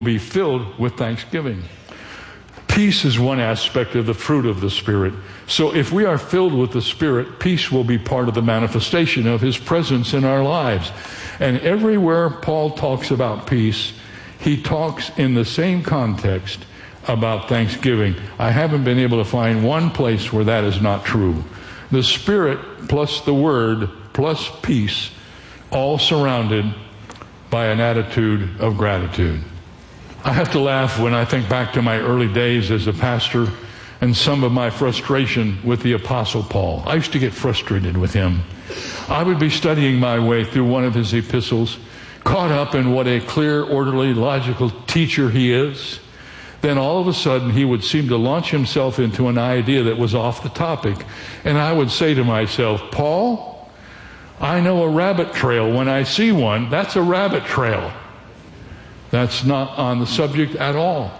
be filled with thanksgiving. Peace is one aspect of the fruit of the Spirit. So if we are filled with the Spirit, peace will be part of the manifestation of His presence in our lives. And everywhere Paul talks about peace, he talks in the same context about thanksgiving. I haven't been able to find one place where that is not true. The Spirit plus the Word plus peace, all surrounded by an attitude of gratitude. I have to laugh when I think back to my early days as a pastor and some of my frustration with the Apostle Paul. I used to get frustrated with him. I would be studying my way through one of his epistles, caught up in what a clear, orderly, logical teacher he is. Then all of a sudden he would seem to launch himself into an idea that was off the topic. And I would say to myself, Paul, I know a rabbit trail when I see one. That's a rabbit trail. That's not on the subject at all.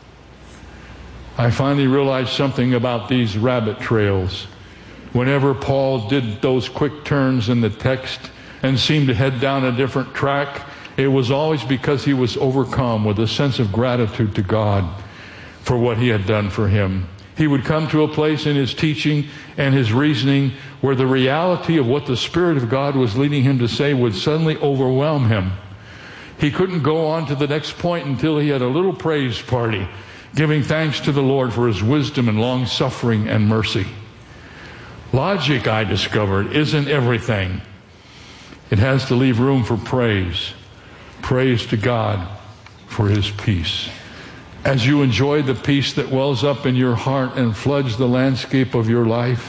I finally realized something about these rabbit trails. Whenever Paul did those quick turns in the text and seemed to head down a different track, it was always because he was overcome with a sense of gratitude to God for what He had done for him. He would come to a place in his teaching and his reasoning where the reality of what the Spirit of God was leading him to say would suddenly overwhelm him. He couldn't go on to the next point until he had a little praise party, giving thanks to the Lord for His wisdom and long-suffering and mercy. Logic, I discovered, isn't everything. It has to leave room for praise. Praise to God for His peace. As you enjoy the peace that wells up in your heart and floods the landscape of your life,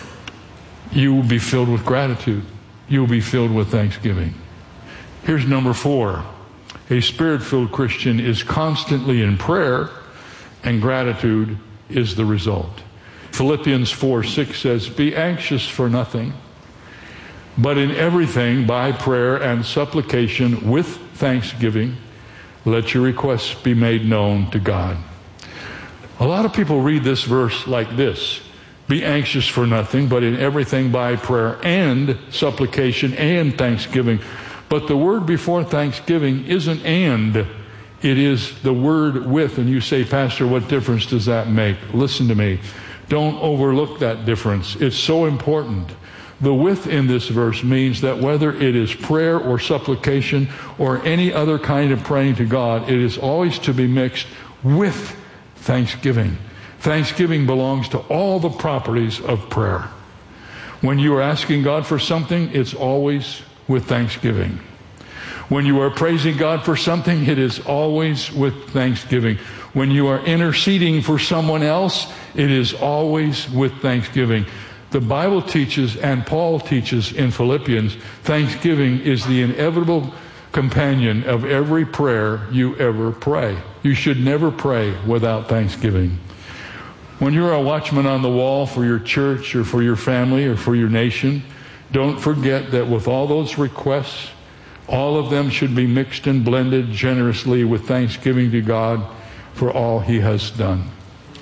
you will be filled with gratitude. You will be filled with thanksgiving. Here's number 4. A Spirit-filled Christian is constantly in prayer, and gratitude is the result. Philippians 4:6 says, "Be anxious for nothing, but in everything by prayer and supplication with thanksgiving, let your requests be made known to God." A lot of people read this verse like this: be anxious for nothing, but in everything by prayer and supplication and thanksgiving. But the word before thanksgiving isn't and, it is the word with. And you say, Pastor, what difference does that make? Listen to me. Don't overlook that difference. It's so important. The with in this verse means that whether it is prayer or supplication or any other kind of praying to God, it is always to be mixed with thanksgiving. Thanksgiving belongs to all the properties of prayer. When you are asking God for something, it's always with thanksgiving. When you are praising God for something, it is always with thanksgiving. When you are interceding for someone else, it is always with thanksgiving. The Bible teaches, and Paul teaches in Philippians, thanksgiving is the inevitable companion of every prayer you ever pray. You should never pray without thanksgiving. When you're a watchman on the wall for your church or for your family or for your nation, don't forget that with all those requests, all of them should be mixed and blended generously with thanksgiving to God for all He has done.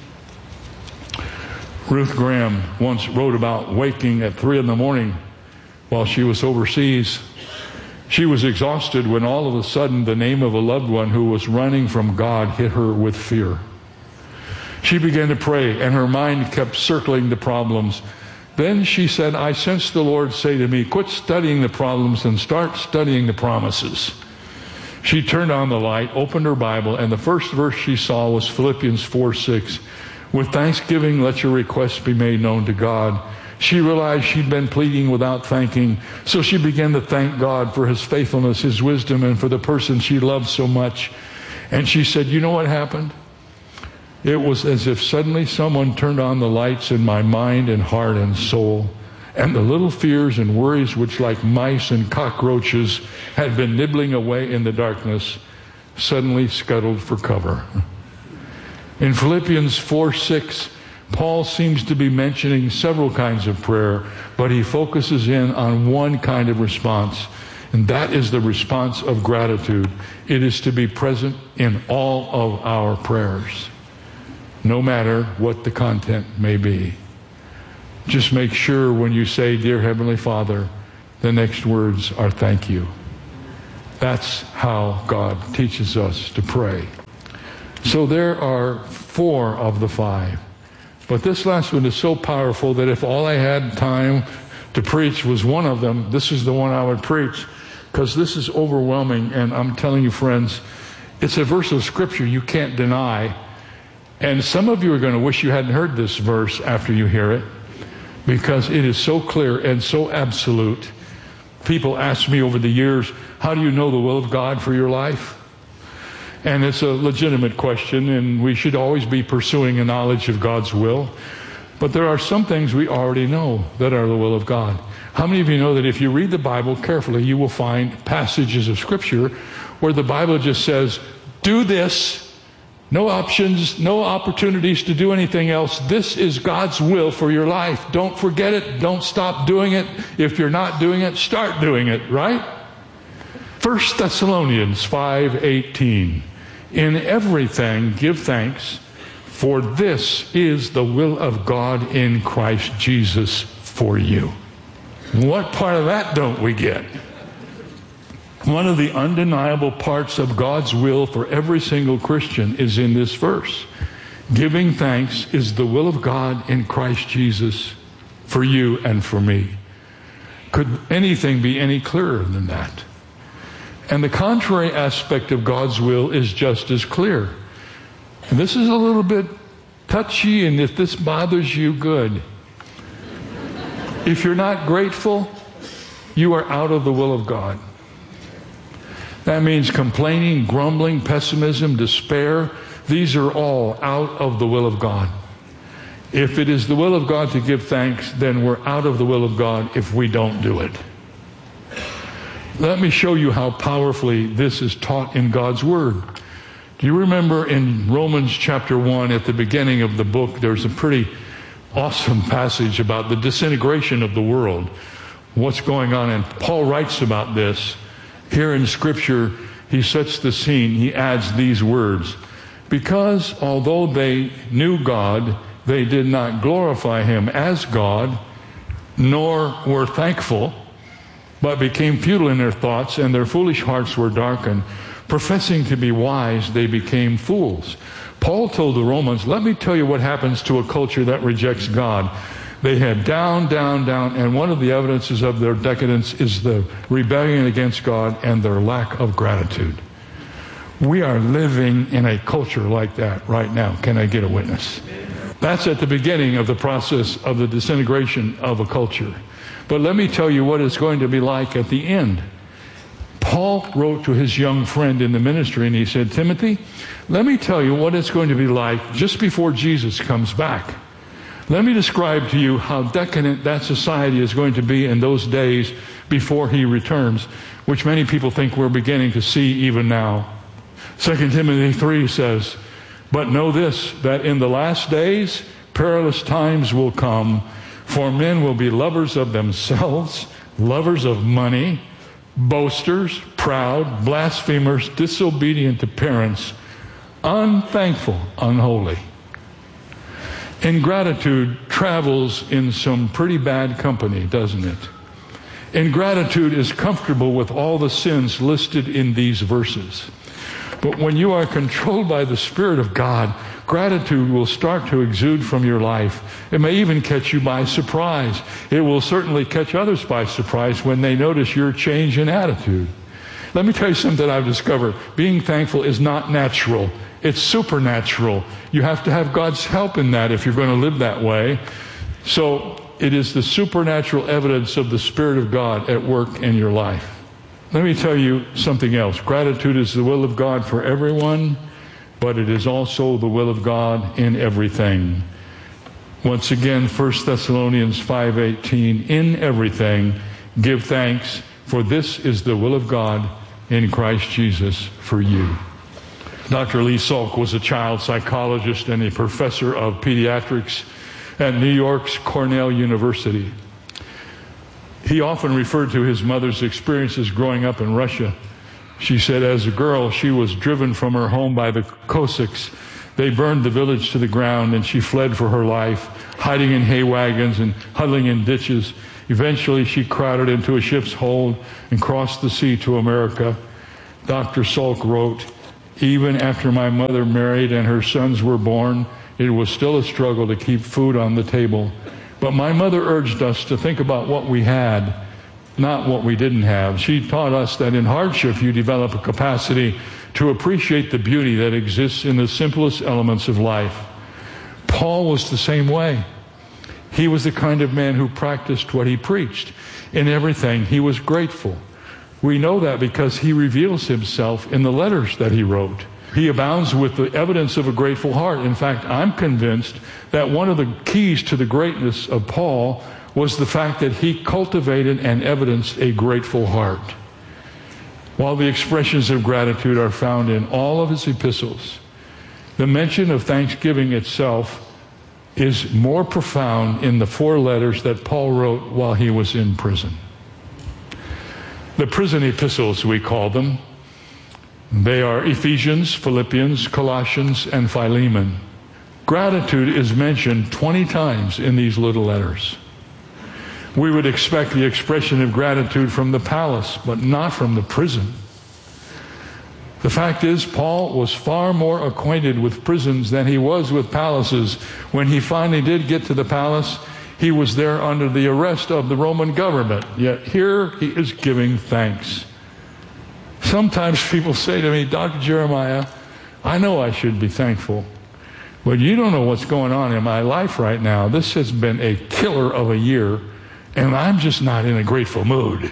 Ruth Graham once wrote about waking at 3 a.m. while she was overseas. She was exhausted when all of a sudden the name of a loved one who was running from God hit her with fear. She began to pray, and her mind kept circling the problems. Then she said, I sensed the Lord say to me, quit studying the problems and start studying the promises. She turned on the light, opened her Bible, and the first verse she saw was Philippians 4:6. With thanksgiving, let your requests be made known to God. She realized she'd been pleading without thanking, so she began to thank God for His faithfulness, His wisdom, and for the person she loved so much. And she said, you know what happened? It was as if suddenly someone turned on the lights in my mind and heart and soul, and the little fears and worries which like mice and cockroaches had been nibbling away in the darkness suddenly scuttled for cover. In Philippians 4:6, Paul seems to be mentioning several kinds of prayer, but he focuses in on one kind of response, and that is the response of gratitude. It is to be present in all of our prayers, no matter what the content may be. Just make sure when you say, Dear Heavenly Father, the next words are thank you. That's how God teaches us to pray. So there are 4 of the 5. But this last one is so powerful that if all I had time to preach was one of them, this is the one I would preach, because this is overwhelming. And I'm telling you, friends, it's a verse of Scripture you can't deny. And some of you are going to wish you hadn't heard this verse after you hear it, because it is so clear and so absolute. People ask me over the years, how do you know the will of God for your life? And it's a legitimate question, and we should always be pursuing a knowledge of God's will. But there are some things we already know that are the will of God. How many of you know that if you read the Bible carefully, you will find passages of Scripture where the Bible just says, do this, no options, no opportunities to do anything else. This is God's will for your life. Don't forget it. Don't stop doing it. If you're not doing it, start doing it, right? 1 Thessalonians 5:18. In everything give thanks, for this is the will of God in Christ Jesus for you. What part of that don't we get? One of the undeniable parts of God's will for every single Christian is in this verse. Giving thanks is the will of God in Christ Jesus for you and for me. Could anything be any clearer than that? And the contrary aspect of God's will is just as clear. And this is a little bit touchy, and if this bothers you, good. If you're not grateful, you are out of the will of God. That means complaining, grumbling, pessimism, despair. These are all out of the will of God. If it is the will of God to give thanks, then we're out of the will of God if we don't do it. Let me show you how powerfully this is taught in God's Word. Do you remember in Romans chapter 1 at the beginning of the book, there's a pretty awesome passage about the disintegration of the world, what's going on, and Paul writes about this. Here in Scripture, he sets the scene. He adds these words. Because although they knew God, they did not glorify him as God, nor were thankful, but became futile in their thoughts, and their foolish hearts were darkened. Professing to be wise, they became fools. Paul told the Romans, let me tell you what happens to a culture that rejects God. They head down, down, down, and one of the evidences of their decadence is the rebellion against God and their lack of gratitude. We are living in a culture like that right now. Can I get a witness? That's at the beginning of the process of the disintegration of a culture. But let me tell you what it's going to be like at the end. Paul wrote to his young friend in the ministry, and he said, Timothy, let me tell you what it's going to be like just before Jesus comes back. Let me describe to you how decadent that society is going to be in those days before he returns, which many people think we're beginning to see even now. 2 Timothy 3 says, but know this, that in the last days perilous times will come, for men will be lovers of themselves, lovers of money, boasters, proud, blasphemers, disobedient to parents, unthankful, unholy. Ingratitude travels in some pretty bad company, doesn't it? Ingratitude is comfortable with all the sins listed in these verses. But when you are controlled by the Spirit of God, gratitude will start to exude from your life. It may even catch you by surprise. It will certainly catch others by surprise when they notice your change in attitude. Let me tell you something I've discovered. Being thankful is not natural. It's supernatural. You have to have God's help in that if you're going to live that way. So it is the supernatural evidence of the Spirit of God at work in your life. Let me tell you something else. Gratitude is the will of God for everyone, but it is also the will of God in everything. Once again, 1 Thessalonians 5:18, in everything give thanks, for this is the will of God in Christ Jesus for you. Dr. Lee Salk was a child psychologist and a professor of pediatrics at New York's Cornell University. He often referred to his mother's experiences growing up in Russia. She said as a girl, she was driven from her home by the Cossacks. They burned the village to the ground, and she fled for her life, hiding in hay wagons and huddling in ditches. Eventually, she crowded into a ship's hold and crossed the sea to America. Dr. Salk wrote, "Even after my mother married and her sons were born, it was still a struggle to keep food on the table. But my mother urged us to think about what we had, not what we didn't have. She taught us that in hardship you develop a capacity to appreciate the beauty that exists in the simplest elements of life." Paul was the same way. He was the kind of man who practiced what he preached. In everything, he was grateful. We know that because he reveals himself in the letters that he wrote. He abounds with the evidence of a grateful heart. In fact, I'm convinced that one of the keys to the greatness of Paul was the fact that he cultivated and evidenced a grateful heart. While the expressions of gratitude are found in all of his epistles, the mention of thanksgiving itself is more profound in the 4 letters that Paul wrote while he was in prison. The prison epistles, we call them. They are Ephesians, Philippians, Colossians, and Philemon. Gratitude is mentioned 20 times in these little letters. We would expect the expression of gratitude from the palace, but not from the prison. The fact is, Paul was far more acquainted with prisons than he was with palaces. When he finally did get to the palace, he was there under the arrest of the Roman government. Yet here he is giving thanks. Sometimes people say to me, "Dr. Jeremiah, I know I should be thankful, but you don't know what's going on in my life right now. This has been a killer of a year, and I'm just not in a grateful mood."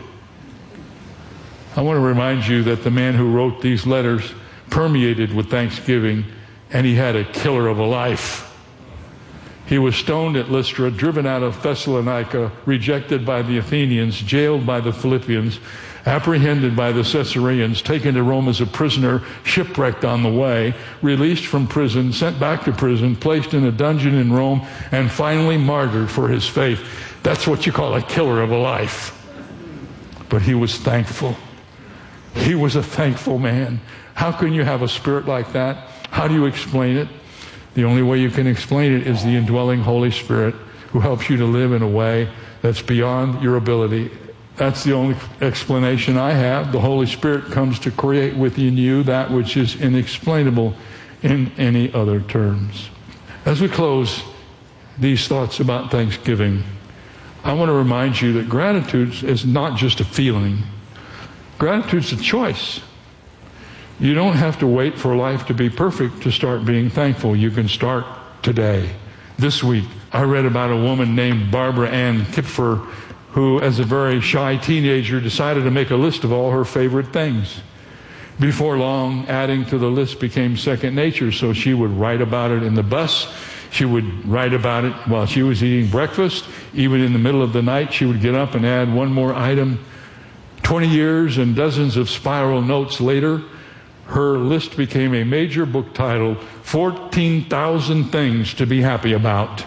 I want to remind you that the man who wrote these letters permeated with thanksgiving, and he had a killer of a life. He was stoned at Lystra, driven out of Thessalonica, rejected by the Athenians, jailed by the Philippians, apprehended by the Caesareans, taken to Rome as a prisoner, shipwrecked on the way, released from prison, sent back to prison, placed in a dungeon in Rome, and finally martyred for his faith. That's what you call a killer of a life. But he was thankful. He was a thankful man. How can you have a spirit like that? How do you explain it? The only way you can explain it is the indwelling Holy Spirit who helps you to live in a way that's beyond your ability. That's the only explanation I have. The Holy Spirit comes to create within you that which is inexplainable in any other terms. As we close these thoughts about Thanksgiving, I want to remind you that gratitude is not just a feeling. Gratitude's a choice. You don't have to wait for life to be perfect to start being thankful. You can start today. This week, I read about a woman named Barbara Ann Kipfer who, as a very shy teenager, decided to make a list of all her favorite things. Before long, adding to the list became second nature, so she would write about it in the bus. She would write about it while she was eating breakfast. Even in the middle of the night, she would get up and add one more item. 20 years and dozens of spiral notes later, her list became a major book titled 14,000 Things to Be Happy About.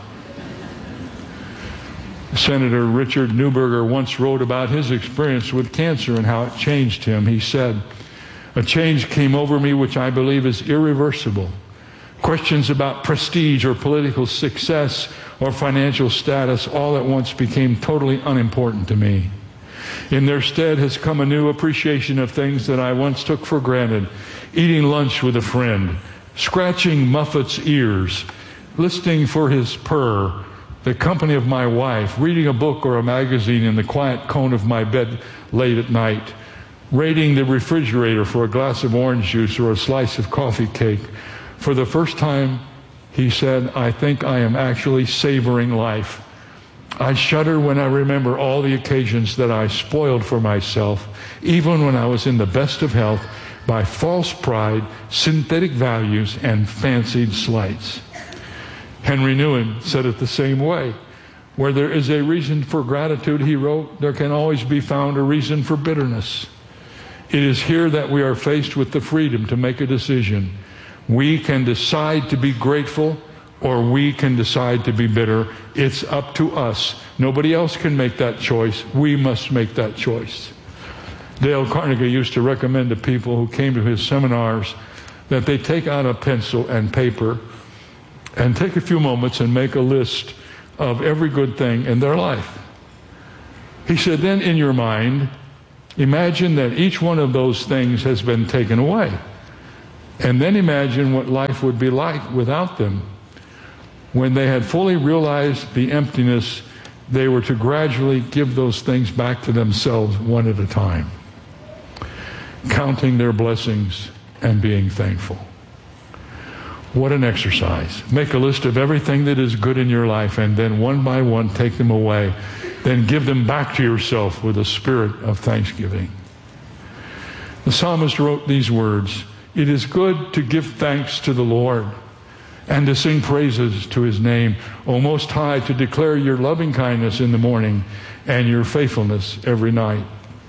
Senator Richard Neuberger once wrote about his experience with cancer and how it changed him. He said, "A change came over me which I believe is irreversible. Questions about prestige or political success or financial status all at once became totally unimportant to me. In their stead has come a new appreciation of things that I once took for granted. Eating lunch with a friend, scratching Muffet's ears, listening for his purr, the company of my wife, reading a book or a magazine in the quiet cone of my bed late at night, raiding the refrigerator for a glass of orange juice or a slice of coffee cake. For the first time," he said, "I think I am actually savoring life. I shudder when I remember all the occasions that I spoiled for myself, even when I was in the best of health, by false pride, synthetic values, and fancied slights." Henry Nouwen said it the same way. "Where there is a reason for gratitude," he wrote, "there can always be found a reason for bitterness. It is here that we are faced with the freedom to make a decision. We can decide to be grateful, or we can decide to be bitter. It's up to us. Nobody else can make that choice. We must make that choice." Dale Carnegie used to recommend to people who came to his seminars that they take out a pencil and paper and take a few moments and make a list of every good thing in their life. He said, then in your mind, Imagine that each one of those things has been taken away. And then imagine what life would be like without them. When they had fully realized the emptiness, they were to gradually give those things back to themselves one at a time, counting their blessings and being thankful. What an exercise. Make a list of everything that is good in your life, and then one by one take them away. Then give them back to yourself with a spirit of thanksgiving. The psalmist wrote these words, "It is good to give thanks to the Lord and to sing praises to his name, O Most High, to declare your loving kindness in the morning and your faithfulness every night."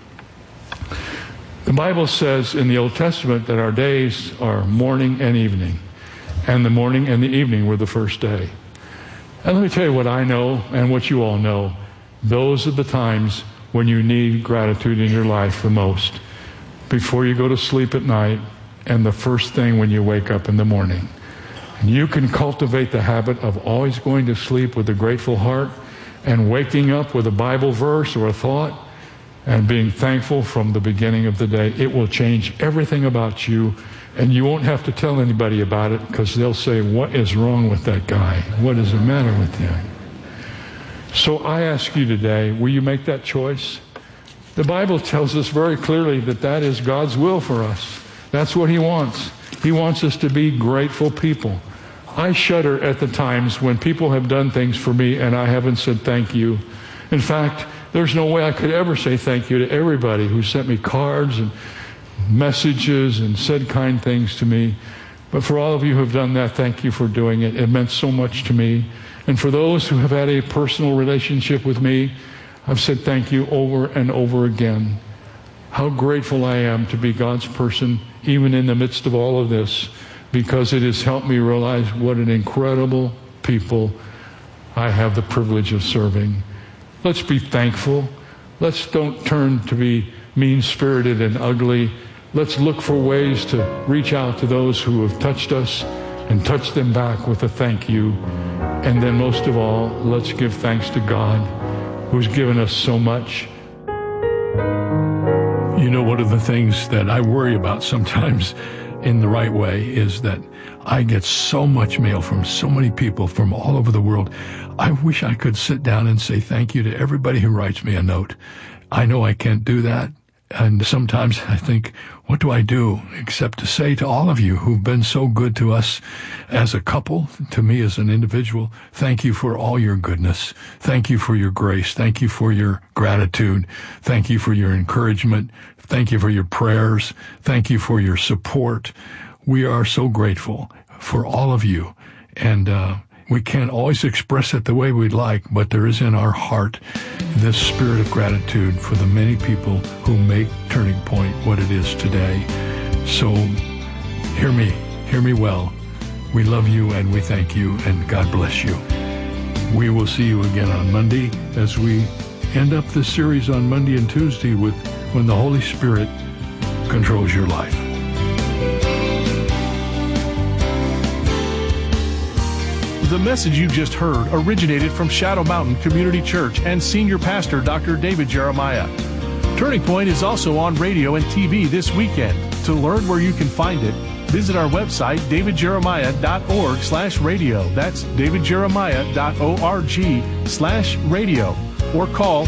The Bible says in the Old Testament that our days are morning and evening, and the morning and the evening were the first day. And let me tell you what I know and what you all know. Those are the times when you need gratitude in your life the most. Before you go to sleep at night and the first thing when you wake up in the morning. And you can cultivate the habit of always going to sleep with a grateful heart and waking up with a Bible verse or a thought and being thankful from the beginning of the day. It will change everything about you, and you won't have to tell anybody about it because they'll say, "What is wrong with that guy? What is the matter with him?" So I ask you today, will you make that choice? The Bible tells us very clearly that that is God's will for us. That's what he wants. He wants us to be grateful people. I shudder at the times when people have done things for me and I haven't said thank you. In fact, there's no way I could ever say thank you to everybody who sent me cards and messages and said kind things to me. But for all of you who have done that, thank you for doing it. It meant so much to me. And for those who have had a personal relationship with me, I've said thank you over and over again. How grateful I am to be God's person, even in the midst of all of this, because it has helped me realize what an incredible people I have the privilege of serving. Let's be thankful. Let's don't turn to be mean-spirited and ugly. Let's look for ways to reach out to those who have touched us and touch them back with a thank you. And then most of all, let's give thanks to God who's given us so much. You know, one of the things that I worry about sometimes in the right way is that I get so much mail from so many people from all over the world. I wish I could sit down and say thank you to everybody who writes me a note. I know I can't do that. And sometimes I think, what do I do except to say to all of you who've been so good to us as a couple, to me as an individual, thank you for all your goodness. Thank you for your grace. Thank you for your gratitude. Thank you for your encouragement. Thank you for your prayers. Thank you for your support. We are so grateful for all of you. And we can't always express it the way we'd like, but there is in our heart this spirit of gratitude for the many people who make Turning Point what it is today. So hear me well. We love you and we thank you, and God bless you. We will see you again on Monday as we end up this series on Monday and Tuesday with When the Holy Spirit Controls Your Life. The message you just heard originated from Shadow Mountain Community Church and Senior Pastor Dr. David Jeremiah. Turning Point is also on radio and TV this weekend. To learn where you can find it, visit our website, davidjeremiah.org/radio. That's davidjeremiah.org/radio. Or call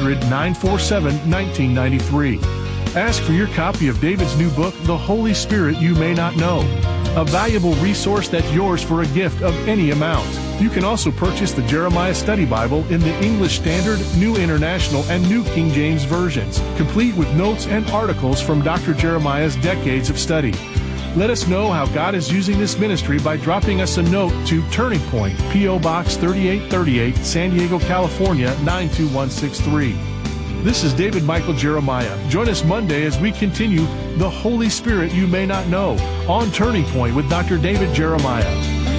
800-947-1993. Ask for your copy of David's new book, The Holy Spirit You May Not Know, a valuable resource that's yours for a gift of any amount. You can also purchase the Jeremiah Study Bible in the English Standard, New International, and New King James versions, complete with notes and articles from Dr. Jeremiah's decades of study. Let us know how God is using this ministry by dropping us a note to Turning Point, P.O. Box 3838, San Diego, California, 92163. This is David Michael Jeremiah. Join us Monday as we continue The Holy Spirit You May Not Know on Turning Point with Dr. David Jeremiah.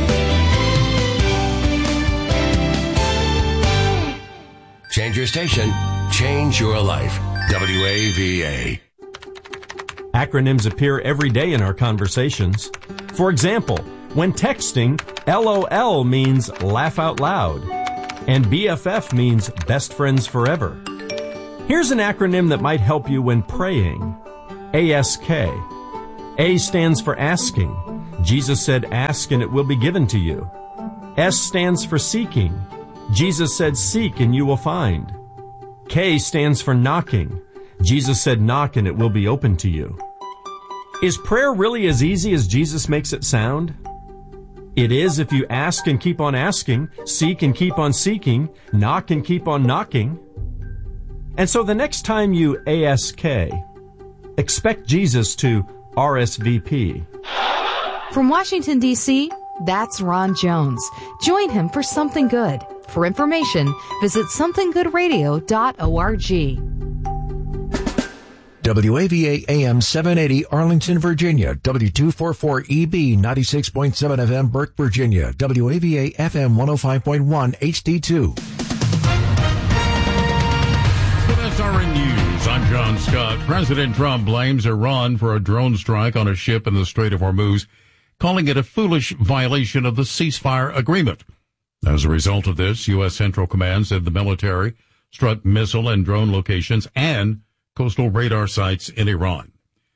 Change your station, change your life. WAVA. Acronyms appear every day in our conversations. For example, when texting, LOL means laugh out loud, and BFF means best friends forever. Here's an acronym that might help you when praying. ASK. A stands for asking. Jesus said, ask and it will be given to you. S stands for seeking. Jesus said, seek and you will find. K stands for knocking. Jesus said, knock and it will be open to you. Is prayer really as easy as Jesus makes it sound? It is if you ask and keep on asking, seek and keep on seeking, knock and keep on knocking. And so the next time you ASK, expect Jesus to RSVP. From Washington, D.C., that's Ron Jones. Join him for Something Good. For information, visit somethinggoodradio.org. WAVA AM 780 Arlington, Virginia. W244EB 96.7 FM Burke, Virginia. WAVA FM 105.1 HD2. With SRN News, I'm John Scott. President Trump blames Iran for a drone strike on a ship in the Strait of Hormuz, calling it a foolish violation of the ceasefire agreement. As a result of this, U.S. Central Command said the military struck missile and drone locations and coastal radar sites in Iran.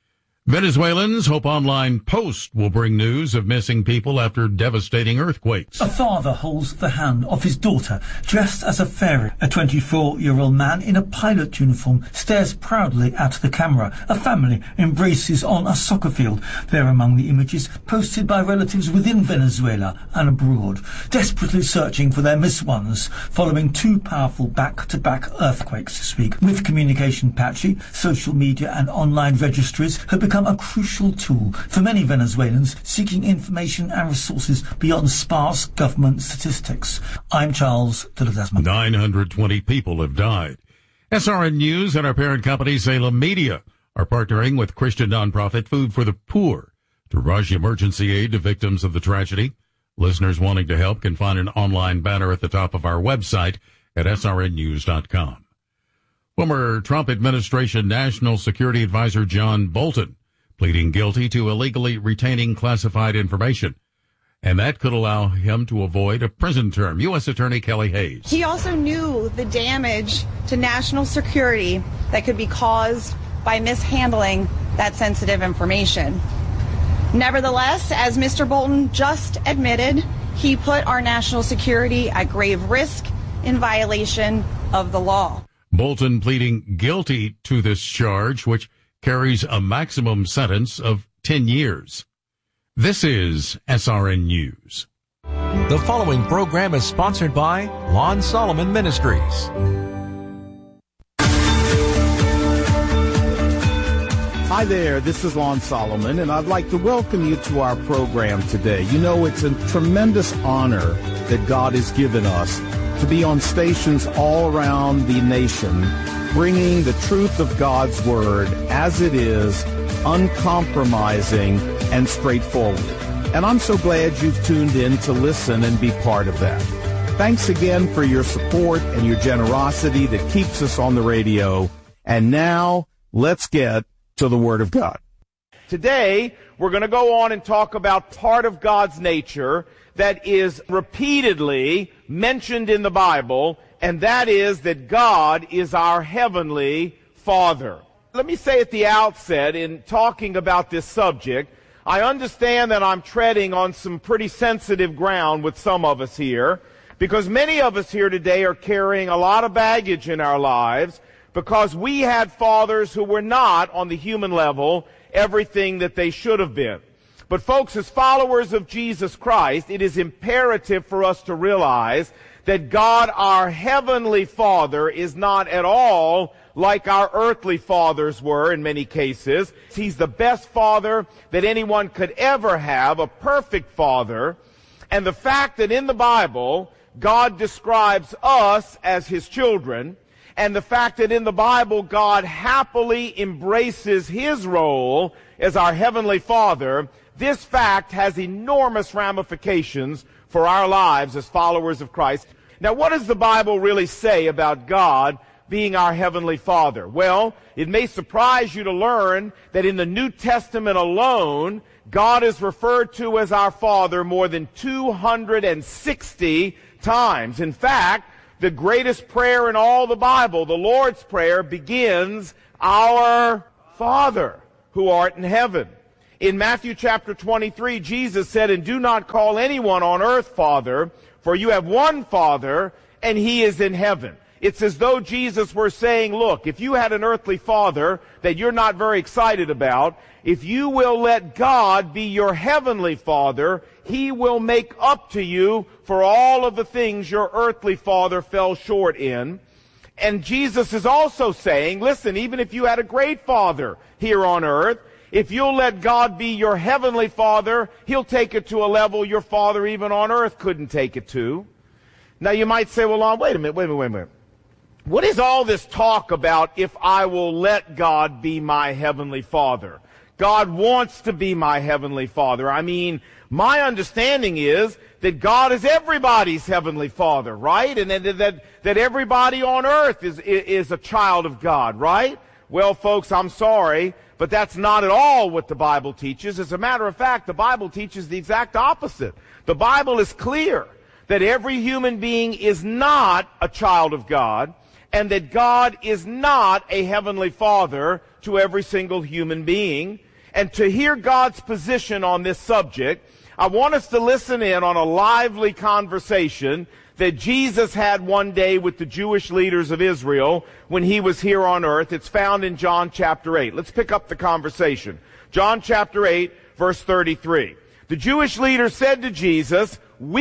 Venezuelans hope Online Post will bring news of missing people after devastating earthquakes. A father holds the hand of his daughter, dressed as a fairy. A 24-year-old man in a pilot uniform stares proudly at the camera. A family embraces on a soccer field. They're among the images posted by relatives within Venezuela and abroad, desperately searching for their missed ones following two powerful back-to-back earthquakes this week. With communication patchy, social media and online registries have become a crucial tool for many Venezuelans seeking information and resources beyond sparse government statistics. I'm Charles de Ledesma. 920 people have died. SRN News and our parent company Salem Media are partnering with Christian nonprofit Food for the Poor to rush emergency aid to victims of the tragedy. Listeners wanting to help can find an online banner at the top of our website at srnnews.com. Former Trump administration National Security Advisor John Bolton pleading guilty to illegally retaining classified information, and that could allow him to avoid a prison term. U.S. Attorney Kelly Hayes. He also knew the damage to national security that could be caused by mishandling that sensitive information. Nevertheless, as Mr. Bolton just admitted, he put our national security at grave risk in violation of the law. Bolton pleading guilty to this charge, which carries a maximum sentence of 10 years. This is SRN News. The following program is sponsored by Lon Solomon Ministries. Hi there, this is Lon Solomon, and I'd like to welcome you to our program today. You know, it's a tremendous honor that God has given us to be on stations all around the nation, bringing the truth of God's Word as it is, uncompromising and straightforward. And I'm so glad you've tuned in to listen and be part of that. Thanks again for your support and your generosity that keeps us on the radio. And now, let's get to the Word of God. Today, we're going to go on and talk about part of God's nature that is repeatedly mentioned in the Bible, and that is that God is our heavenly Father. Let me say at the outset, in talking about this subject, I understand that I'm treading on some pretty sensitive ground with some of us here, because many of us here today are carrying a lot of baggage in our lives, because we had fathers who were not, on the human level, everything that they should have been. But folks, as followers of Jesus Christ, it is imperative for us to realize that God, our heavenly Father, is not at all like our earthly fathers were in many cases. He's the best father that anyone could ever have, a perfect father. And the fact that in the Bible, God describes us as His children, and the fact that in the Bible, God happily embraces His role as our heavenly Father, this fact has enormous ramifications for our lives as followers of Christ. Now, what does the Bible really say about God being our heavenly Father? Well, it may surprise you to learn that in the New Testament alone, God is referred to as our Father more than 260 times. In fact, the greatest prayer in all the Bible, the Lord's Prayer, begins, Our Father, who art in heaven. In Matthew chapter 23, Jesus said, and do not call anyone on earth Father, for you have one Father, and he is in heaven. It's as though Jesus were saying, look, if you had an earthly father that you're not very excited about, if you will let God be your heavenly Father, he will make up to you for all of the things your earthly father fell short in. And Jesus is also saying, listen, even if you had a great father here on earth, if you'll let God be your heavenly Father, he'll take it to a level your father even on earth couldn't take it to. Now you might say, well, wait a minute. What is all this talk about if I will let God be my heavenly Father? God wants to be my heavenly Father. I mean, my understanding is that God is everybody's heavenly Father, right? And that everybody on earth is a child of God, right? Well, folks, I'm sorry, but that's not at all what the Bible teaches. As a matter of fact, the Bible teaches the exact opposite. The Bible is clear that every human being is not a child of God, and that God is not a heavenly Father to every single human being. And to hear God's position on this subject, I want us to listen in on a lively conversation that Jesus had one day with the Jewish leaders of Israel when he was here on earth. It's found in John chapter 8. Let's pick up the conversation. John chapter 8, verse 33. The Jewish leaders said to Jesus,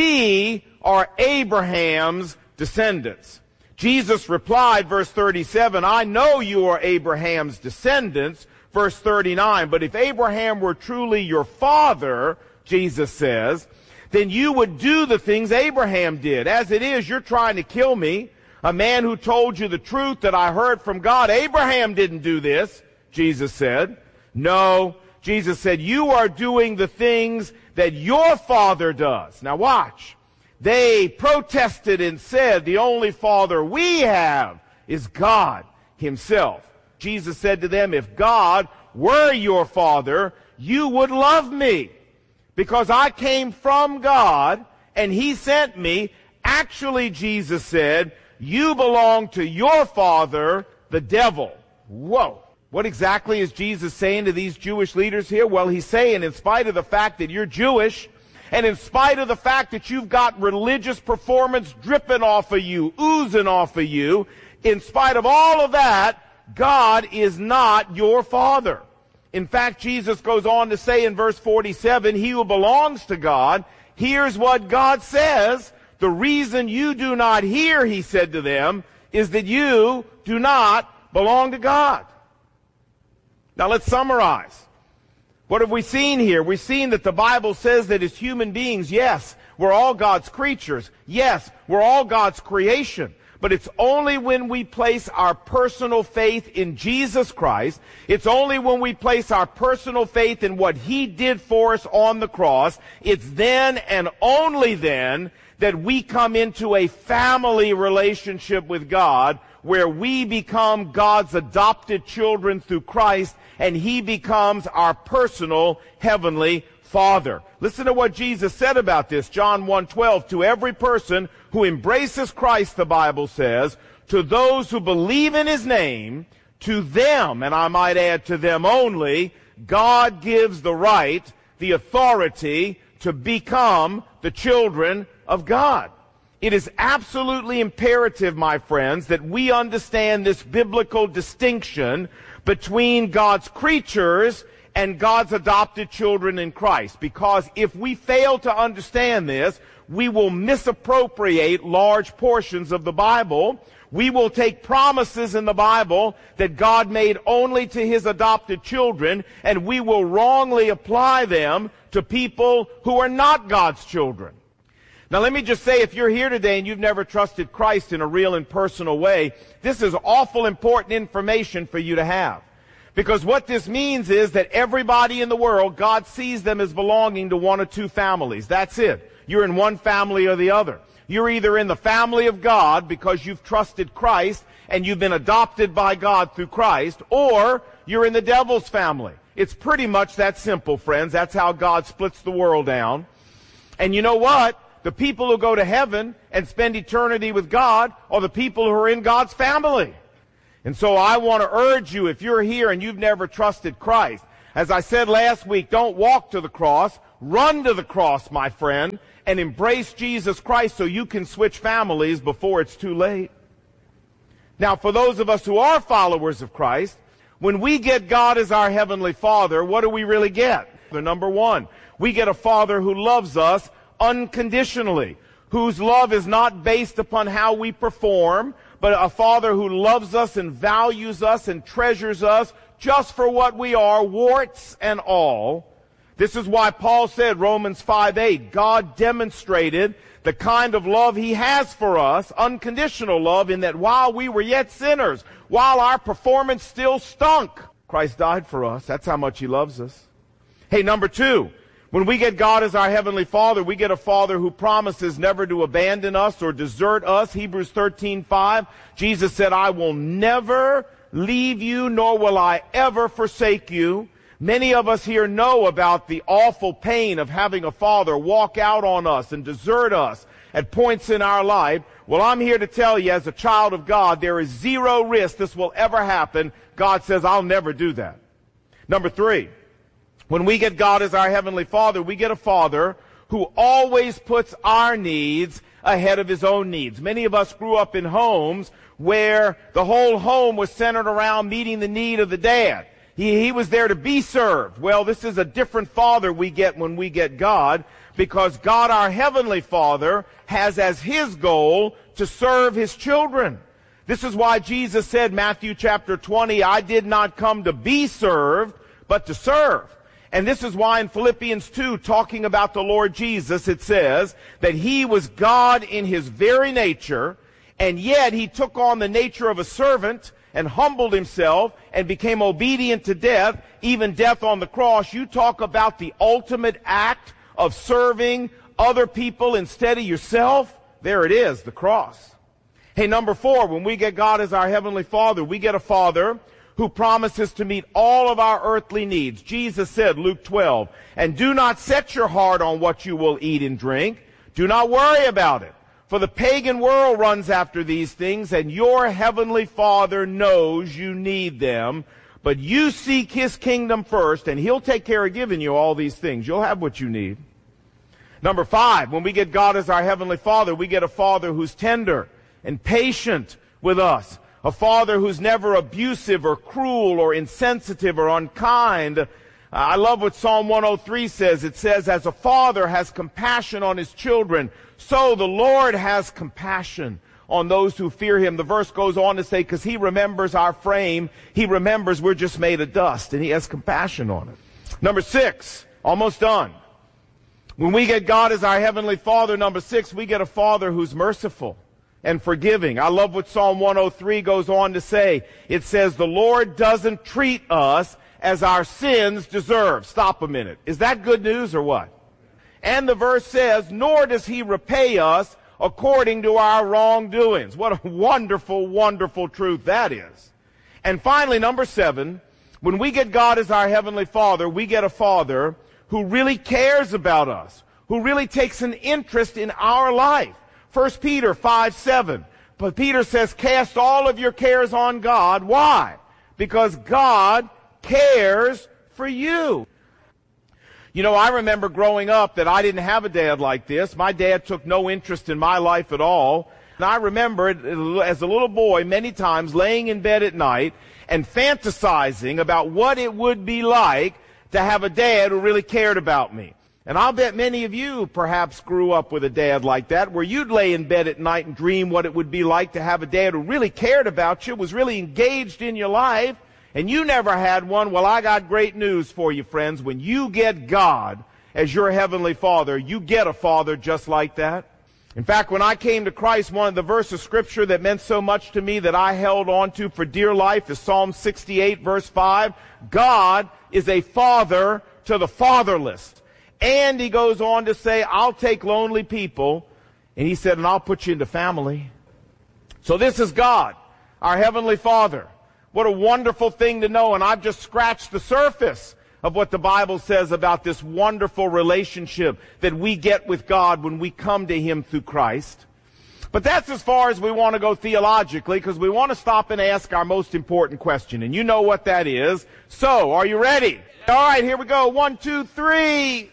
we are Abraham's descendants. Jesus replied, verse 37, I know you are Abraham's descendants. Verse 39, but if Abraham were truly your father, Jesus says, then you would do the things Abraham did. As it is, you're trying to kill me, a man who told you the truth that I heard from God. Abraham didn't do this, Jesus said. No, Jesus said, you are doing the things that your father does. Now watch. They protested and said, the only father we have is God himself. Jesus said to them, if God were your father, you would love me, because I came from God and he sent me. Actually, Jesus said, you belong to your father, the devil. Whoa. What exactly is Jesus saying to these Jewish leaders here? Well, he's saying, in spite of the fact that you're Jewish, and in spite of the fact that you've got religious performance dripping off of you, oozing off of you, in spite of all of that, God is not your father. In fact, Jesus goes on to say in verse 47, he who belongs to God hears what God says. The reason you do not hear, he said to them, is that you do not belong to God. Now let's summarize. What have we seen here? We've seen that the Bible says that as human beings, yes, we're all God's creatures. Yes, we're all God's creation. But it's only when we place our personal faith in Jesus Christ, it's only when we place our personal faith in what he did for us on the cross, it's then and only then that we come into a family relationship with God, where we become God's adopted children through Christ, and he becomes our personal heavenly Father. Listen to what Jesus said about this. John 1:12, to every person who embraces Christ, the Bible says, to those who believe in his name, to them, and I might add to them only, God gives the right, the authority to become the children of God. It is absolutely imperative, my friends, that we understand this biblical distinction between God's creatures and God's adopted children in Christ. Because if we fail to understand this, we will misappropriate large portions of the Bible. We will take promises in the Bible that God made only to his adopted children, and we will wrongly apply them to people who are not God's children. Now let me just say, if you're here today and you've never trusted Christ in a real and personal way, this is awful important information for you to have. Because what this means is that everybody in the world, God sees them as belonging to one or two families. That's it. You're in one family or the other. You're either in the family of God because you've trusted Christ and you've been adopted by God through Christ, or you're in the devil's family. It's pretty much that simple, friends. That's how God splits the world down. And you know what? The people who go to heaven and spend eternity with God are the people who are in God's family. And so I want to urge you, if you're here and you've never trusted Christ, as I said last week, don't walk to the cross, run to the cross, my friend, and embrace Jesus Christ so you can switch families before it's too late. Now, for those of us who are followers of Christ, when we get God as our Heavenly Father, what do we really get? Number one, we get a Father who loves us unconditionally, whose love is not based upon how we perform, but a Father who loves us and values us and treasures us just for what we are, warts and all. This is why Paul said, Romans 5:8, God demonstrated the kind of love he has for us, unconditional love, in that while we were yet sinners, while our performance still stunk, Christ died for us. That's how much he loves us. Hey, number two, when we get God as our Heavenly Father, we get a Father who promises never to abandon us or desert us. Hebrews 13:5, Jesus said, I will never leave you, nor will I ever forsake you. Many of us here know about the awful pain of having a father walk out on us and desert us at points in our life. Well, I'm here to tell you, as a child of God, there is zero risk this will ever happen. God says, I'll never do that. Number three, when we get God as our Heavenly Father, we get a Father who always puts our needs ahead of his own needs. Many of us grew up in homes where the whole home was centered around meeting the need of the dad. He was there to be served. Well, this is a different Father we get when we get God, because God, our Heavenly Father, has as his goal to serve his children. This is why Jesus said, Matthew chapter 20, I did not come to be served, but to serve. And this is why in Philippians 2, talking about the Lord Jesus, it says that he was God in his very nature, and yet he took on the nature of a servant and humbled himself and became obedient to death, even death on the cross. You talk about the ultimate act of serving other people instead of yourself. There it is, the cross. Hey, number four, when we get God as our Heavenly Father, we get a Father who promises to meet all of our earthly needs. Jesus said, Luke 12, and do not set your heart on what you will eat and drink. Do not worry about it. For the pagan world runs after these things, and your Heavenly Father knows you need them. But you seek his kingdom first, and he'll take care of giving you all these things. You'll have what you need. Number five, when we get God as our Heavenly Father, we get a Father who's tender and patient with us. A Father who's never abusive or cruel or insensitive or unkind. I love what Psalm 103 says. It says, as a father has compassion on his children, so the Lord has compassion on those who fear him. The verse goes on to say, because he remembers our frame, he remembers we're just made of dust, and he has compassion on it. Number six, almost done. When we get God as our Heavenly Father, number six, we get a Father who's merciful and forgiving. I love what Psalm 103 goes on to say. It says, the Lord doesn't treat us as our sins deserve. Stop a minute. Is that good news or what? And the verse says, nor does he repay us according to our wrongdoings. What a wonderful, wonderful truth that is. And finally, number seven, when we get God as our Heavenly Father, we get a Father who really cares about us, who really takes an interest in our life. 1 Peter 5:7. But Peter says, cast all of your cares on God. Why? Because God cares for you. You know, I remember growing up that I didn't have a dad like this. My dad took no interest in my life at all. And I remember as a little boy many times laying in bed at night and fantasizing about what it would be like to have a dad who really cared about me. And I'll bet many of you perhaps grew up with a dad like that, where you'd lay in bed at night and dream what it would be like to have a dad who really cared about you, was really engaged in your life. And you never had one. Well, I got great news for you, friends. When you get God as your Heavenly Father, you get a Father just like that. In fact, when I came to Christ, one of the verses of Scripture that meant so much to me that I held on to for dear life is Psalm 68, verse 5. God is a father to the fatherless. And he goes on to say, I'll take lonely people. And he said, and I'll put you into family. So this is God, our Heavenly Father. What a wonderful thing to know, and I've just scratched the surface of what the Bible says about this wonderful relationship that we get with God when we come to Him through Christ. But that's as far as we want to go theologically, because we want to stop and ask our most important question. And you know what that is. So, are you ready? All right, here we go. 1, 2, 3.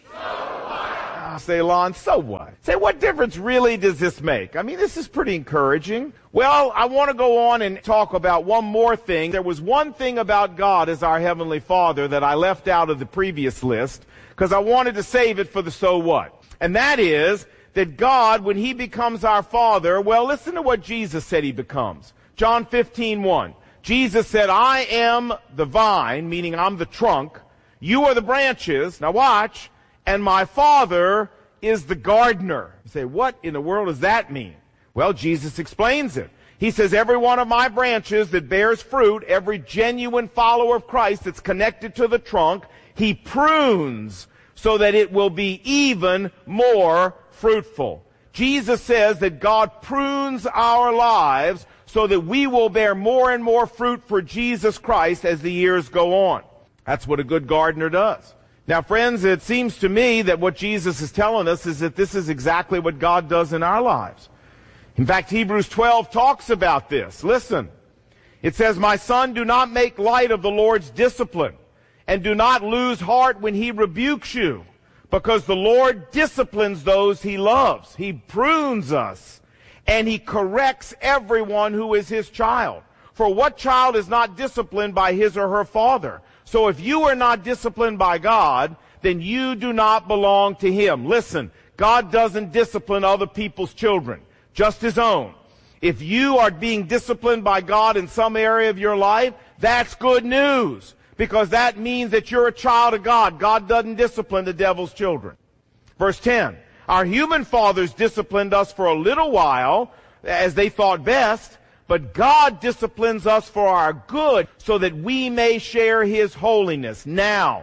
Say, Lon, so what? Say, what difference really does this make? I mean, this is pretty encouraging. Well, I want to go on and talk about one more thing. There was one thing about God as our Heavenly Father that I left out of the previous list because I wanted to save it for the so what. And that is that God, when He becomes our Father, well, listen to what Jesus said He becomes. John 15:1. Jesus said, I am the vine, meaning I'm the trunk. You are the branches. Now watch. And my Father is the gardener. You say, what in the world does that mean? Well, Jesus explains it. He says, every one of my branches that bears fruit, every genuine follower of Christ that's connected to the trunk, He prunes so that it will be even more fruitful. Jesus says that God prunes our lives so that we will bear more and more fruit for Jesus Christ as the years go on. That's what a good gardener does. Now, friends, it seems to me that what Jesus is telling us is that this is exactly what God does in our lives. In fact, Hebrews 12 talks about this. Listen. It says, my son, do not make light of the Lord's discipline, and do not lose heart when He rebukes you, because the Lord disciplines those He loves. He prunes us, and He corrects everyone who is His child. For what child is not disciplined by his or her father? So if you are not disciplined by God, then you do not belong to Him. Listen, God doesn't discipline other people's children, just His own. If you are being disciplined by God in some area of your life, that's good news, because that means that you're a child of God. God doesn't discipline the devil's children. Verse 10, our human fathers disciplined us for a little while, as they thought best, but God disciplines us for our good so that we may share His holiness. Now,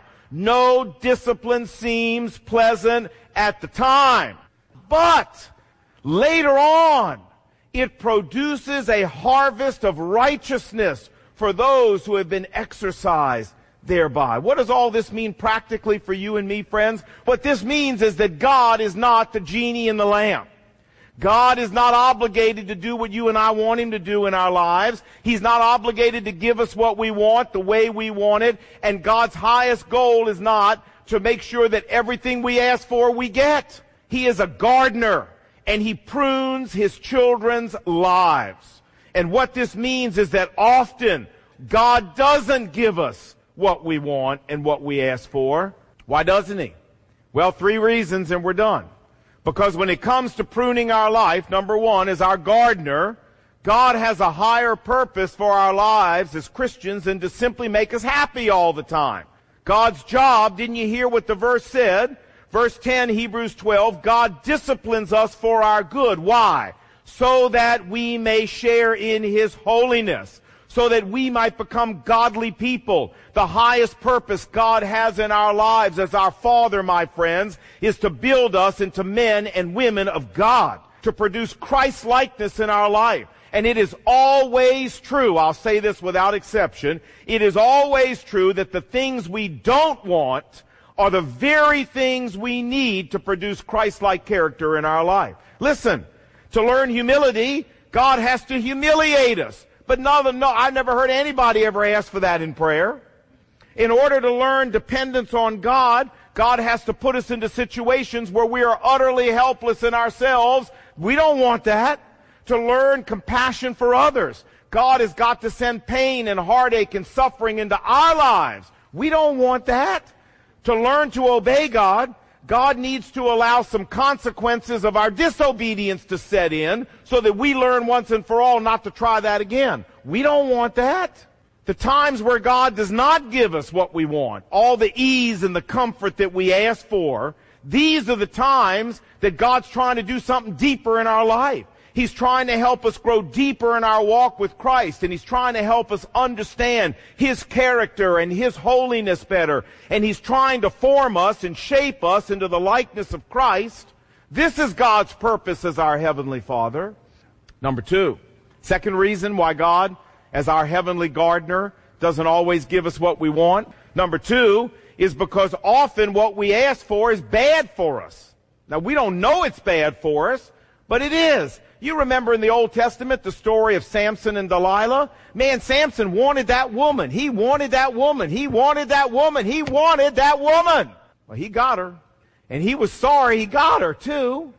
no discipline seems pleasant at the time, but later on, it produces a harvest of righteousness for those who have been exercised thereby. What does all this mean practically for you and me, friends? What this means is that God is not the genie in the lamp. God is not obligated to do what you and I want Him to do in our lives. He's not obligated to give us what we want the way we want it. And God's highest goal is not to make sure that everything we ask for we get. He is a gardener, and He prunes His children's lives. And what this means is that often God doesn't give us what we want and what we ask for. Why doesn't He? Well, 3 reasons and we're done. Because when it comes to pruning our life, number one, as our gardener, God has a higher purpose for our lives as Christians than to simply make us happy all the time. God's job, didn't you hear what the verse said? Verse 10, Hebrews 12, God disciplines us for our good. Why? So that we may share in His holiness. So that we might become godly people. The highest purpose God has in our lives as our Father, my friends, is to build us into men and women of God, to produce Christ-likeness in our life. And it is always true, I'll say this without exception, it is always true that the things we don't want are the very things we need to produce Christ-like character in our life. Listen, to learn humility, God has to humiliate us. But no, I've never heard anybody ever ask for that in prayer. In order to learn dependence on God, God has to put us into situations where we are utterly helpless in ourselves. We don't want that. To learn compassion for others, God has got to send pain and heartache and suffering into our lives. We don't want that. To learn to obey God, God needs to allow some consequences of our disobedience to set in so that we learn once and for all not to try that again. We don't want that. The times where God does not give us what we want, all the ease and the comfort that we ask for, these are the times that God's trying to do something deeper in our life. He's trying to help us grow deeper in our walk with Christ, and He's trying to help us understand His character and His holiness better, and He's trying to form us and shape us into the likeness of Christ. This is God's purpose as our Heavenly Father. Number 2, second reason why God, as our heavenly gardener, doesn't always give us what we want. Number 2, is because often what we ask for is bad for us. Now, we don't know it's bad for us, but it is. You remember in the Old Testament the story of Samson and Delilah? Man, Samson wanted that woman. He wanted that woman. He wanted that woman. He wanted that woman. Well, he got her. And he was sorry he got her, too.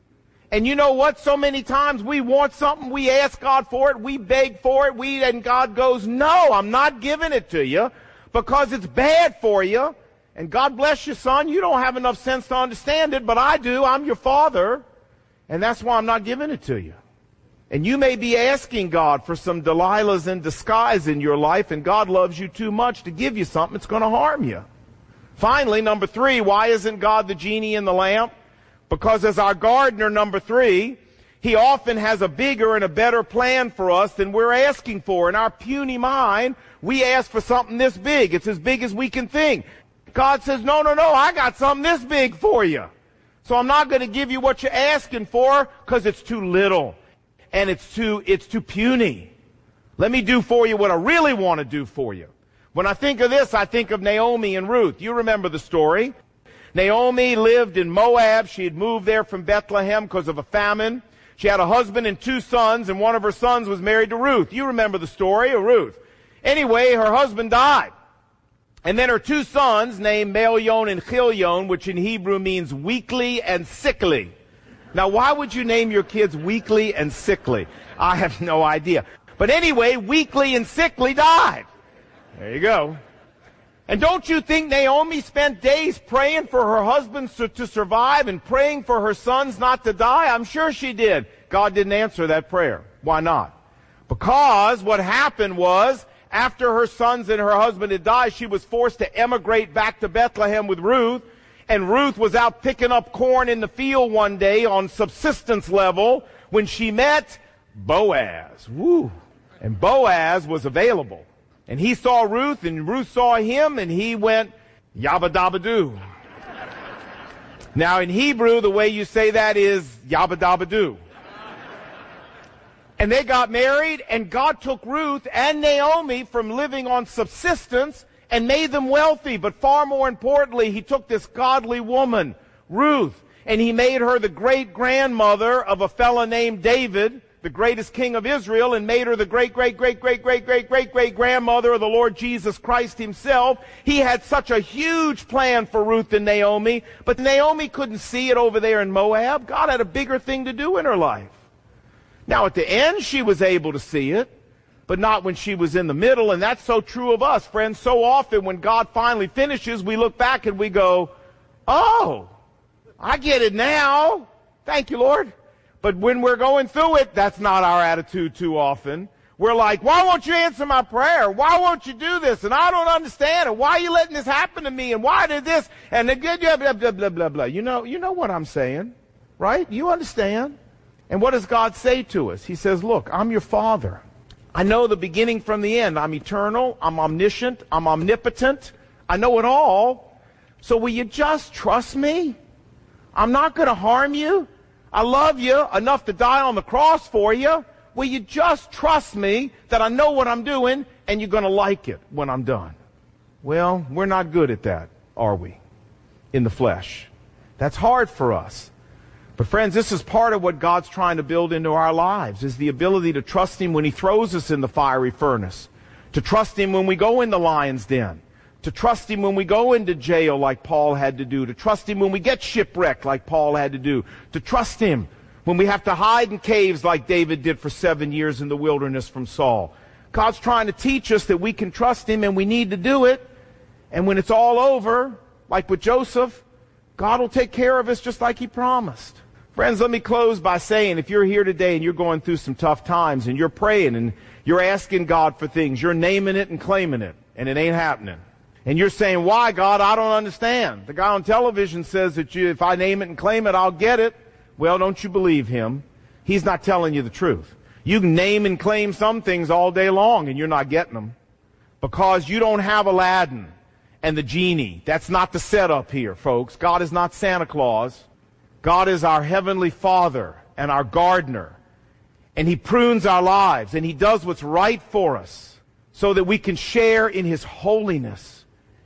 And you know what? So many times we want something, we ask God for it, we beg for it, and God goes, no, I'm not giving it to you because it's bad for you. And God bless you, son. You don't have enough sense to understand it, but I do. I'm your father. And that's why I'm not giving it to you. And you may be asking God for some Delilahs in disguise in your life, and God loves you too much to give you something that's going to harm you. Finally, number 3, why isn't God the genie in the lamp? Because as our gardener, number 3, he often has a bigger and a better plan for us than we're asking for. In our puny mind, we ask for something this big. It's as big as we can think. God says, no, I got something this big for you. So I'm not going to give you what you're asking for because it's too little and it's too puny. Let me do for you what I really want to do for you. When I think of this, I think of Naomi and Ruth. You remember the story. Naomi lived in Moab. She had moved there from Bethlehem because of a famine. She had a husband and 2 sons, and one of her sons was married to Ruth. You remember the story of Ruth. Anyway, her husband died. And then her 2 sons, named Mahlon and Chilion, which in Hebrew means weakly and sickly. Now, why would you name your kids weakly and sickly? I have no idea. But anyway, weakly and sickly died. There you go. And don't you think Naomi spent days praying for her husband to survive and praying for her sons not to die? I'm sure she did. God didn't answer that prayer. Why not? Because what happened was, after her sons and her husband had died, she was forced to emigrate back to Bethlehem with Ruth. And Ruth was out picking up corn in the field one day on subsistence level when she met Boaz. Woo! And Boaz was available. And he saw Ruth, and Ruth saw him, and he went, yabba dabba doo. Now, in Hebrew, the way you say that is yabba dabba doo. And they got married, and God took Ruth and Naomi from living on subsistence and made them wealthy. But far more importantly, he took this godly woman, Ruth, and he made her the great-grandmother of a fellow named David, the greatest king of Israel, and made her the great-great-great-great-great-great-great-grandmother of the Lord Jesus Christ himself. He had such a huge plan for Ruth and Naomi, but Naomi couldn't see it over there in Moab. God had a bigger thing to do in her life. Now, at the end, she was able to see it, but not when she was in the middle, and that's so true of us, friends. So often when God finally finishes, we look back and we go, oh, I get it now. Thank you, Lord. But when we're going through it, that's not our attitude too often. We're like, why won't you answer my prayer? Why won't you do this? And I don't understand. And why are you letting this happen to me? And why did this? And then blah, blah, blah, blah, blah, blah. You know what I'm saying, right? You understand. And what does God say to us? He says, look, I'm your father. I know the beginning from the end. I'm eternal. I'm omniscient. I'm omnipotent. I know it all. So will you just trust me? I'm not going to harm you. I love you enough to die on the cross for you. Will you just trust me that I know what I'm doing and you're going to like it when I'm done? Well, we're not good at that, are we? In the flesh. That's hard for us. But friends, this is part of what God's trying to build into our lives, is the ability to trust him when he throws us in the fiery furnace, to trust him when we go in the lion's den, to trust him when we go into jail like Paul had to do, to trust him when we get shipwrecked like Paul had to do, to trust him when we have to hide in caves like David did for 7 years in the wilderness from Saul. God's trying to teach us that we can trust him and we need to do it. And when it's all over, like with Joseph, God will take care of us just like he promised. Friends, let me close by saying, if you're here today and you're going through some tough times and you're praying and you're asking God for things, you're naming it and claiming it, and it ain't happening. And you're saying, why, God? I don't understand. The guy on television says that if I name it and claim it, I'll get it. Well, don't you believe him? He's not telling you the truth. You can name and claim some things all day long, and you're not getting them. Because you don't have Aladdin and the genie. That's not the setup here, folks. God is not Santa Claus. God is our heavenly Father and our gardener. And he prunes our lives, and he does what's right for us so that we can share in his holiness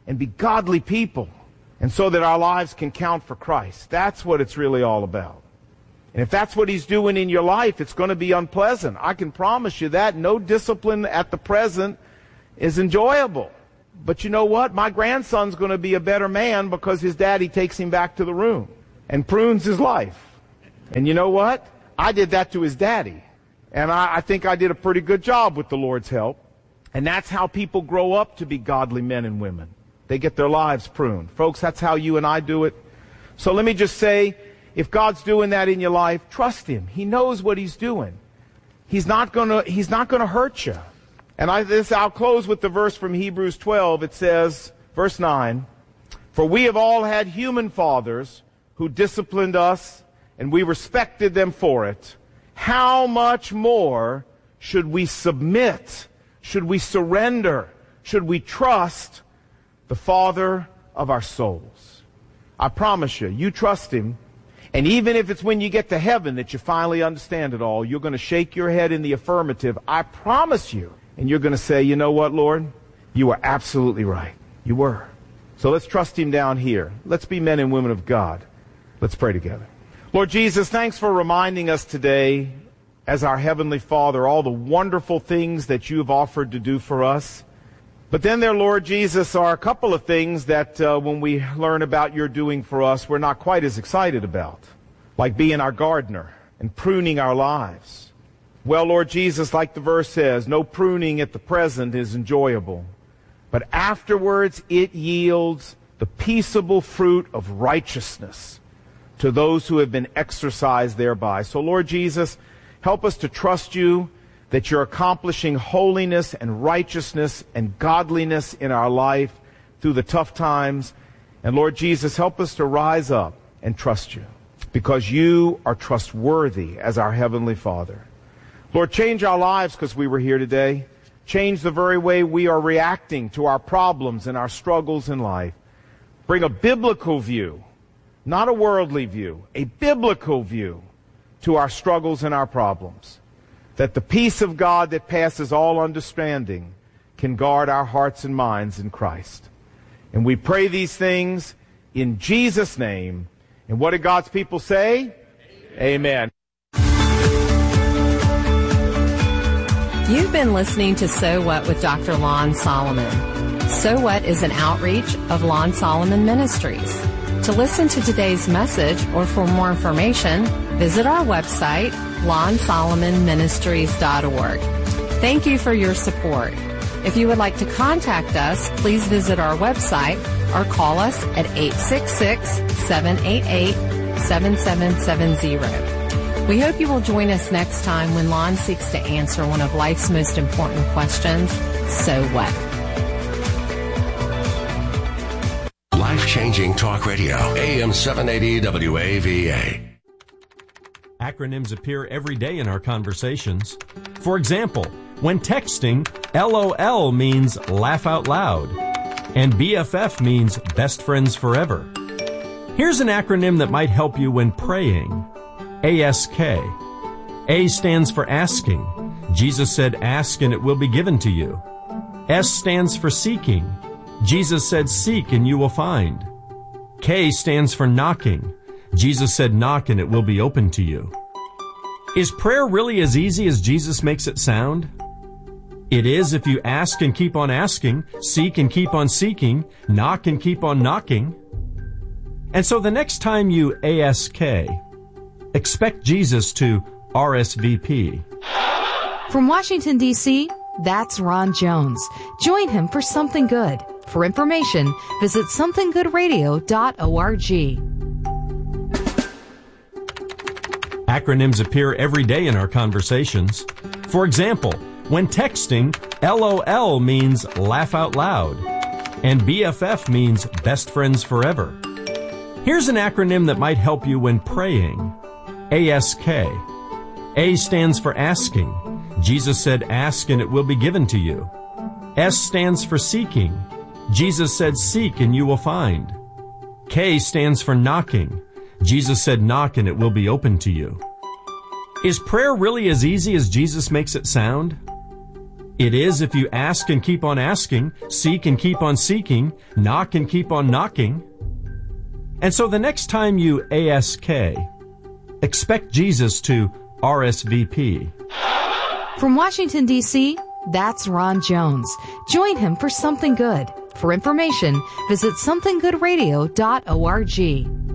and be godly people, and so that our lives can count for Christ. That's what it's really all about. And if that's what he's doing in your life, it's going to be unpleasant. I can promise you that. No discipline at the present is enjoyable. But you know what? My grandson's going to be a better man because his daddy takes him back to the room and prunes his life. And you know what? I did that to his daddy. And I think I did a pretty good job with the Lord's help. And that's how people grow up to be godly men and women. They get their lives pruned. Folks, that's how you and I do it. So let me just say, if God's doing that in your life, trust him. He knows what he's doing. He's not gonna hurt you. And I'll close with the verse from Hebrews 12. It says, verse 9, "For we have all had human fathers who disciplined us, and we respected them for it. How much more should we submit, should we surrender, should we trust the Father of our souls?" I promise you, you trust him. And even if it's when you get to heaven that you finally understand it all, you're going to shake your head in the affirmative. I promise you. And you're going to say, you know what, Lord? You were absolutely right. You were. So let's trust him down here. Let's be men and women of God. Let's pray together. Lord Jesus, thanks for reminding us today, as our Heavenly Father, all the wonderful things that you have offered to do for us. But then there, Lord Jesus, are a couple of things that when we learn about your doing for us, we're not quite as excited about, like being our gardener and pruning our lives. Well, Lord Jesus, like the verse says, no pruning at the present is enjoyable, but afterwards it yields the peaceable fruit of righteousness to those who have been exercised thereby. So, Lord Jesus, help us to trust you that you're accomplishing holiness and righteousness and godliness in our life through the tough times. And Lord Jesus, help us to rise up and trust you, because you are trustworthy as our Heavenly Father. Lord, change our lives because we were here today. Change the very way we are reacting to our problems and our struggles in life. Bring a biblical view, not a worldly view, a biblical view to our struggles and our problems, that the peace of God that passes all understanding can guard our hearts and minds in Christ. And we pray these things in Jesus' name. And what did God's people say? Amen. You've been listening to So What with Dr. Lon Solomon. So What is an outreach of Lon Solomon Ministries. To listen to today's message or for more information, visit our website, LonSolomonMinistries.org. Thank you for your support. If you would like to contact us, please visit our website or call us at 866-788-7770. We hope you will join us next time when Lon seeks to answer one of life's most important questions, so what? Life-changing talk radio, AM 780 WAVA. Acronyms appear every day in our conversations. For example, when texting, LOL means laugh out loud, and BFF means best friends forever. Here's an acronym that might help you when praying. ASK. A stands for asking. Jesus said, ask and it will be given to you. S stands for seeking. Jesus said, seek and you will find. K stands for knocking. Jesus said, knock and it will be open to you. Is prayer really as easy as Jesus makes it sound? It is if you ask and keep on asking, seek and keep on seeking, knock and keep on knocking. And so the next time you ASK, expect Jesus to RSVP. From Washington, D.C., that's Ron Jones. Join him for Something Good. For information, visit somethinggoodradio.org. Acronyms appear every day in our conversations. For example, when texting, LOL means laugh out loud, and BFF means best friends forever. Here's an acronym that might help you when praying. ASK. A stands for asking. Jesus said, ask and it will be given to you. S stands for seeking. Jesus said, seek and you will find. K stands for knocking. Jesus said, knock and it will be open to you. Is prayer really as easy as Jesus makes it sound? It is if you ask and keep on asking, seek and keep on seeking, knock and keep on knocking. And so the next time you ASK, expect Jesus to RSVP. From Washington, D.C., that's Ron Jones. Join him for Something Good. For information, visit somethinggoodradio.org.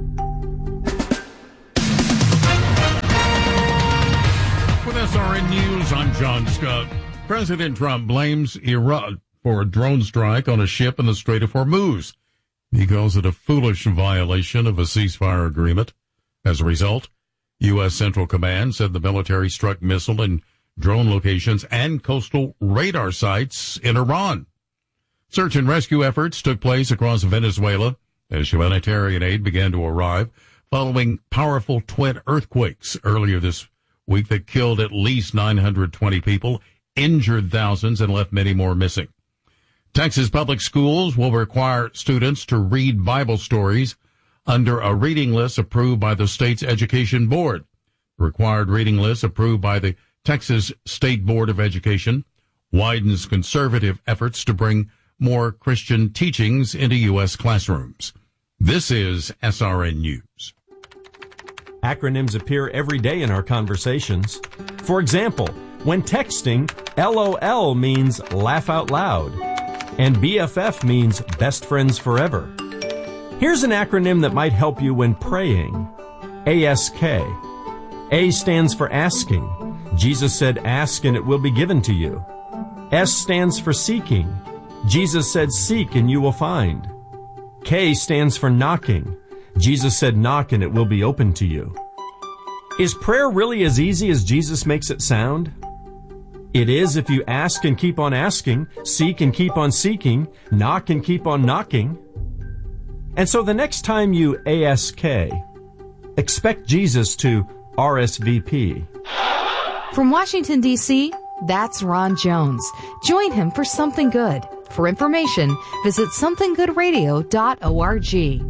With SRN News, I'm John Scott. President Trump blames Iran for a drone strike on a ship in the Strait of Hormuz. He calls it a foolish violation of a ceasefire agreement. As a result, U.S. Central Command said the military struck missile and drone locations and coastal radar sites in Iran. Search and rescue efforts took place across Venezuela as humanitarian aid began to arrive following powerful twin earthquakes earlier this week that killed at least 920 people, injured thousands, and left many more missing. Texas public schools will require students to read Bible stories under a reading list approved by the state's education board. The required reading list approved by the Texas State Board of Education widens conservative efforts to bring more Christian teachings into U.S. classrooms. This is SRN News. Acronyms appear every day in our conversations. For example, when texting, LOL means laugh out loud, and BFF means best friends forever. Here's an acronym that might help you when praying. ASK. A stands for asking. Jesus said, ask and it will be given to you. S stands for seeking. Jesus said, seek and you will find. K stands for knocking. Jesus said, knock and it will be open to you. Is prayer really as easy as Jesus makes it sound? It is if you ask and keep on asking, seek and keep on seeking, knock and keep on knocking. And so the next time you ASK, expect Jesus to RSVP. From Washington, D.C., that's Ron Jones. Join him for Something Good. For information, visit somethinggoodradio.org.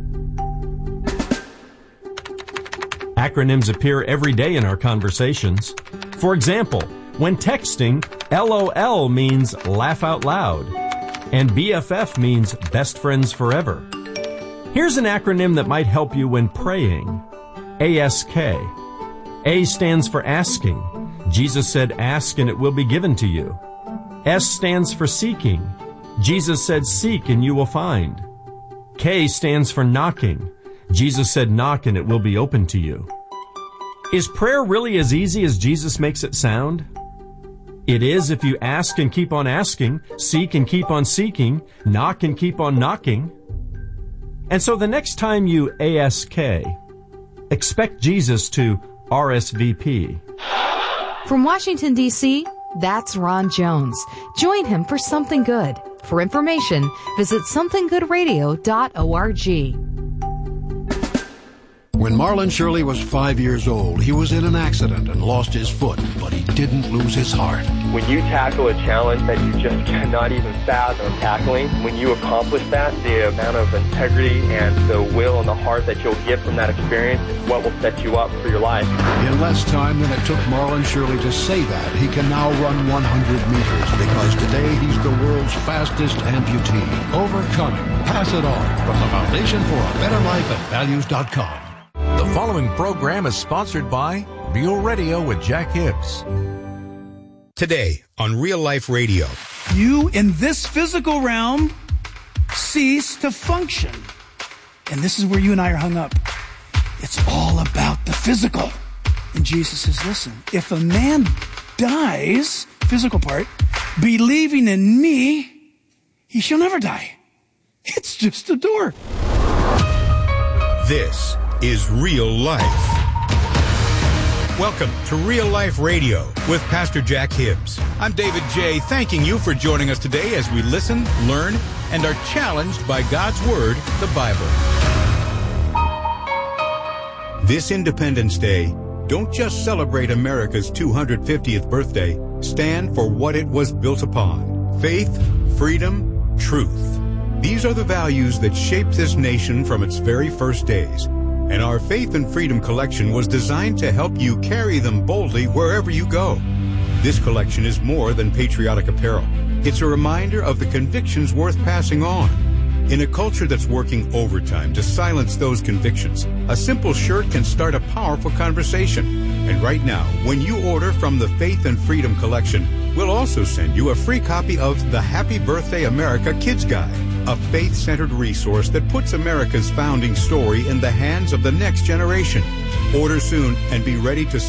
Acronyms appear every day in our conversations. For example, when texting, LOL means laugh out loud, and BFF means best friends forever. Here's an acronym that might help you when praying. ASK. A stands for asking. Jesus said, ask and it will be given to you. S stands for seeking. Jesus said, seek and you will find. K stands for knocking. Jesus said, knock and it will be open to you. Is prayer really as easy as Jesus makes it sound? It is if you ask and keep on asking, seek and keep on seeking, knock and keep on knocking. And so the next time you ASK, expect Jesus to RSVP. From Washington, D.C., that's Ron Jones. Join him for Something Good. For information, visit somethinggoodradio.org. When Marlon Shirley was 5 years old, he was in an accident and lost his foot, but he didn't lose his heart. When you tackle a challenge that you just cannot even fathom tackling, when you accomplish that, the amount of integrity and the will and the heart that you'll get from that experience is what will set you up for your life. In less time than it took Marlon Shirley to say that, he can now run 100 meters because today he's the world's fastest amputee. Overcoming. Pass it on from the Foundation for a Better Life at Values.com. The following program is sponsored by Real Radio with Jack Hibbs. Today on Real Life Radio. You in this physical realm cease to function. And this is where you and I are hung up. It's all about the physical. And Jesus says, listen, if a man dies, physical part, believing in me, he shall never die. It's just a door. This is Real Life. Welcome to Real Life Radio with Pastor Jack Hibbs. I'm David J., thanking you for joining us today as we listen, learn, and are challenged by God's Word, the Bible. This Independence Day, don't just celebrate America's 250th birthday. Stand for what it was built upon. Faith, freedom, truth. These are the values that shaped this nation from its very first days. And our Faith and Freedom collection was designed to help you carry them boldly wherever you go. This collection is more than patriotic apparel. It's a reminder of the convictions worth passing on. In a culture that's working overtime to silence those convictions, a simple shirt can start a powerful conversation. And right now, when you order from the Faith and Freedom collection, we'll also send you a free copy of the Happy Birthday America Kids Guide, a faith-centered resource that puts America's founding story in the hands of the next generation. Order soon and be ready to